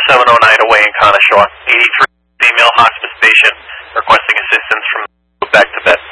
709 away in Conishaw. 83 female hospice patient requesting assistance from back to bed.